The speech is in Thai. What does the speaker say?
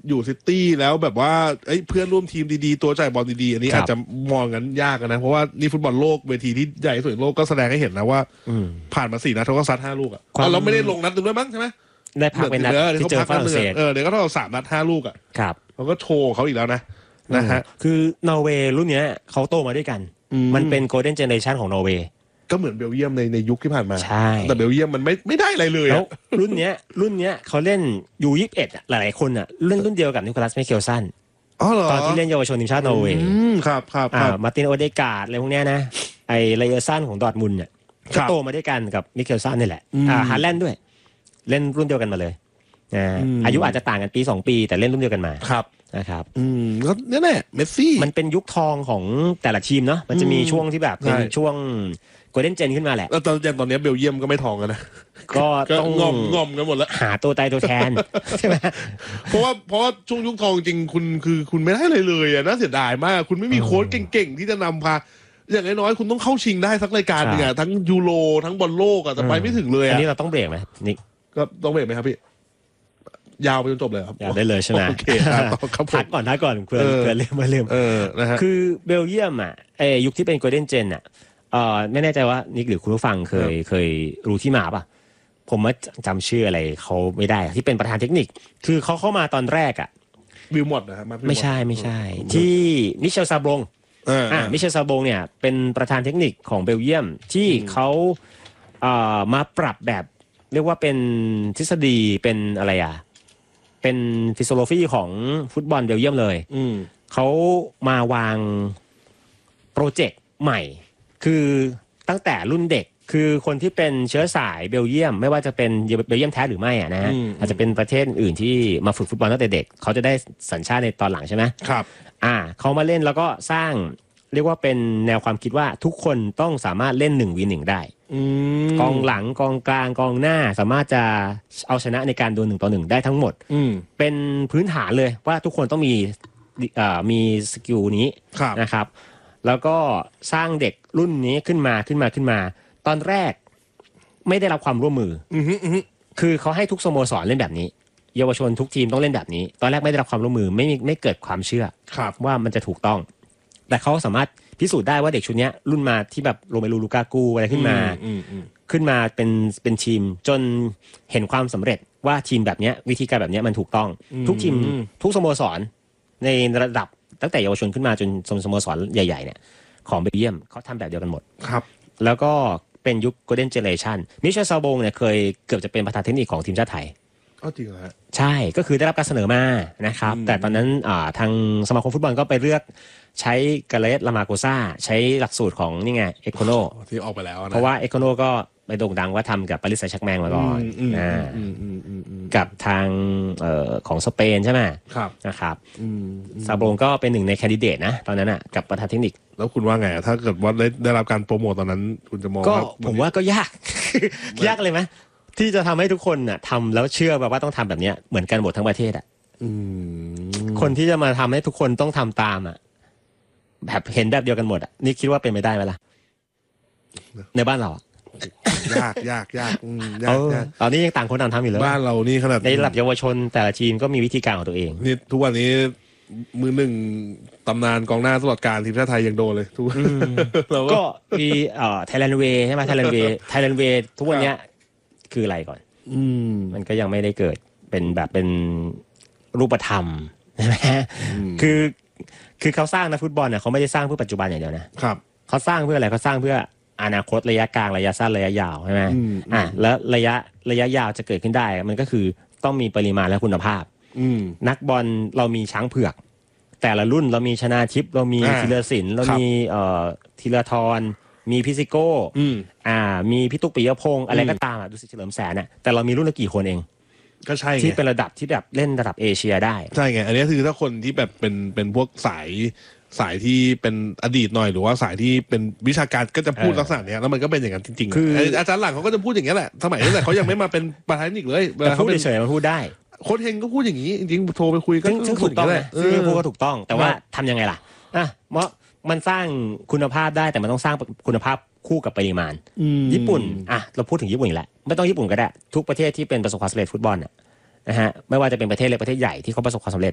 อยู่ซิตี้แล้วแบบว่าเพื่อนร่วมทีมดีๆตัวจ่ายบอลดีๆอันนี้อาจจะมองกันยากนะเพราะว่านี่ฟุตบอลโลกเวทีที่ใหญ่ที่สุดในโลกก็แสดงให้เห็นนะว่าผ่านมา4 นัดเขาก็ซัด5 ลูกอ่ะเราไม่ได้ลงนัดนึงด้วยมั้งใช่ไหมได้พักเป็นนัดที่เจอฝรั่งเศสเดี๋ยวก็ต้อง3 นัด 5 ลูกอ่ะครับเขาก็โชว์เขาอีกแล้วนะฮะคือนอร์เวย์รุ่นนี้เขาโตมาด้วยกันมันเป็นโกลเด้นเจเนอเรชันของนอร์เวย์ก็เหมือนเบลเยียมในยุคที่ผ่านมาใช่แต่เบลเยียมมันไม่ได้อะไรเลยแล้วรุ่นเนี้ยเขาเล่นยู21หลายๆคนอ่ะเล่นรุ่นเดียวกับนิโคลัสเมเคลสันตอนที่เล่นเยาวชนทีมชาตินอร์เวย์ครับมาร์ตินโอเดการ์ดอะไรพวกเนี้ยนะไอไรเออร์สันของดอร์ทมุนด์เนี่ยก็โตมาด้วยกันกับมิเคลสันนี่แหละฮาแลนด์ด้วยเล่นรุ่นเดียวกันมาเลยอายุอาจจะต่างกันปี2 ปีแต่เล่นรุ่นเดียวกันมานะครับก็เนี่ยแหละเมสซี่มันเป็นยุคทองของแต่ละทีมเนาะมันจะมีช่วงที่แบบเป็นช่วงโกลเด้นเจนขึ้นมาแหละแล้วตอนนี้เบลเยียมก็ไม่ทองกันนะก็ต้องงอมกันหมดแล้วหาตัวตายตัวแทนใช่ไหมเพราะว่าช่วงยุคทองจริงคุณไม่ได้เลยอ่ะน่าเสียดายมากคุณไม่มีโค้ชเก่งๆที่จะนำพาอย่างน้อยๆคุณต้องเข้าชิงได้สักรายการนึงอ่ะทั้งยูโรทั้งบอลโลกอ่ะแต่ไปไม่ถึงเลยอ่ะอันนี้เราต้องเบรกไหมนิกก็ต้องเบรกไหมครับพี่ยาวไปจนจบเลยครับยาวได้เลยใช่ไหมโอเคครับพักก่อนเพื่อนเริ่มนะฮะคือเบลเยียมอ่ะยุคที่เป็นโกลเด้นเจนอ่ะไม่แน่ใจว่านิกหรือคุณผู้ฟังเคยรู้ที่มาป่ะผมว่าจำชื่ออะไรเขาไม่ได้ที่เป็นประธานเทคนิคคือเขาเข้ามาตอนแรกอ่ะวิลมอตนะครับไม่ใช่ที่มิเชลซาบงมิเชลซาบงเนี่ยเป็นประธานเทคนิคของเบลเยียมที่เขามาปรับแบบเรียกว่าเป็นทฤษฎีเป็นอะไรอ่ะเป็นฟิโซโลฟีของฟุตบอลเบลเยียมเลยเขามาวางโปรเจกต์ใหม่คือตั้งแต่รุ่นเด็กคือคนที่เป็นเชื้อสายเบลเยียมไม่ว่าจะเป็นเบลเยียมแท้หรือไม่อ่ะนะอาจจะเป็นประเทศอื่นที่มาฝึกฟุตบอลตั้งแต่เด็กเขาจะได้สัญชาติในตอนหลังใช่ไหมครับเขามาเล่นแล้วก็สร้างเรียกว่าเป็นแนวความคิดว่าทุกคนต้องสามารถเล่น1v1ได้กองหลังกองกลางกองหน้าสามารถจะเอาชนะในการดวล1-1ได้ทั้งหมดเป็นพื้นฐานเลยว่าทุกคนต้องมีสกิลนี้นะครับแล้วก็สร้างเด็กรุ่นนี้ขึ้นมาตอนแรกไม่ได้รับความร่วมมือคือเขาให้ทุกสโมสรเล่นแบบนี้เยาวชนทุกทีมต้องเล่นแบบนี้ตอนแรกไม่ได้รับความร่วมมือไม่เกิดความเชื่อว่ามันจะถูกต้องแต่เขาสามารถพิสูจน์ได้ว่าเด็กชุดนี้รุ่นมาที่แบบโรเมลูลูกากูอะไรขึ้นมาเป็นทีมจนเห็นความสำเร็จว่าทีมแบบนี้วิธีการแบบนี้มันถูกต้องทุกทีมทุกสโมสรในระดับตั้งแต่เยาวชนขึ้นมาจนสโมสรใหญ่ๆเนี่ยของเบลเยียมเขาทำแบบเดียวกันหมดครับแล้วก็เป็นยุค Golden Generation มิเชลซาบงเนี่ยเคยเกือบจะเป็นประธานเทคนิคของทีมชาติไทยจริงเหรอฮะใช่ก็คือได้รับการเสนอมานะครับแต่ตอนนั้นทางสมาคมฟุตบอลก็ไปเลือกใช้กาเลสลามาโกซ่าใช้หลักสูตรของนี่ไงเอโคโนที่ออกไปแล้วนะเพราะว่าเอโคโนก็ไปโด่งดังว่าทำกับปารีสแซงต์แชร์กแมงมาก่อนกับทางของสเปนใช่ไหมนะครับซาบงก็เป็นหนึ่งในแคนดิเดตนะตอนนั้นอ่ะกับประธานเทคนิคแล้วคุณว่าไงถ้าเกิดว่าได้รับการโปรโมทตอนนั้นคุณจะมองก็ผมว่าก็ยาก ยากเลยไหมที่จะทำให้ทุกคนน่ะทำแล้วเชื่อแบบว่าต้องทำแบบนี้เหมือนกันหมดทั้งประเทศอ่ะคนที่จะมาทำให้ทุกคนต้องทำตามอ่ะแบบเห็นแบบเดียวกันหมดอ่ะนี่คิดว่าเป็นไปได้ไหมล่ะในบ้านเรายากตอนนี้ยังต่างคนต่างทำอยู่เลยบ้านเรานี่ขนาดในระดับเยาวชนแต่ละทีมก็มีวิธีการของตัวเองนี่ทุกวันนี้มือหนึ่งตำนานกองหน้าตลอดการทีมชาติไทยยังโดนเลยทุกก็มีไทยแลนด์เวย์ใช่ไหมไทยแลนด์เวย์ทุกวันนี้คืออะไรก่อนมันก็ยังไม่ได้เกิดเป็นแบบเป็นรูปธรรมใช่ไหมคือเขาสร้างนักฟุตบอลเนี่ยเขาไม่ได้สร้างเพื่อปัจจุบันอย่างเดียวนะครับเขาสร้างเพื่ออะไรเขาสร้างเพื่ออนาคตระยะกลางระยะสั้นระยะยาวใช่ไหมแล้วระยะยาวจะเกิดขึ้นได้มันก็คือต้องมีปริมาณและคุณภาพนักบอลเรามีช้างเผือกแต่ละรุ่นเรามีชนาทิพย์เรามีธีรศิลป์เรามีธีรทรมีพิซิโก้มีพี่ตุ๊กปิยพงษ์อะไรก็ตามดูสิเฉลิมแสนเนี่ยแต่เรามีรุ่นละกี่คนเองก็ใช่ที่เป็นระดับที่แบบเล่นระดับเอเชียได้ใช่ไงอันนี้คือถ้าคนที่แบบเป็นพวกสายที่เป็นอดีตหน่อยหรือว่าสายที่เป็นวิชาการก็จะพูดลักษณะนี้แล้วมันก็เป็นอย่างนั้นจริงๆคืออาจารย์หลังเขาก็จะพูดอย่างนี้แหละสมัยนั้นเขายังไม่มาเป็นประธานอีกเลยแต่พูดเฉยๆมันพูดได้โค้ชเฮงก็พูดอย่างนี้จริงๆโทรไปคุยก็ถูกต้องเลยพูดก็ถูกต้องแต่ว่าทำยังไงล่ะเพราะมันสร้างคุณภาพได้แต่มันต้องสร้างคุณภาพคู่กับปริมาณญี่ปุ่นเราพูดถึงญี่ปุ่นอีกแล้วไม่ต้องญี่ปุ่นก็ได้ทุกประเทศที่เป็นประสบความสำเร็จฟุตบอลนะฮะไม่ว่าจะเป็นประเทศเล็กประเทศใหญ่ที่เขาประสบความสำเร็จ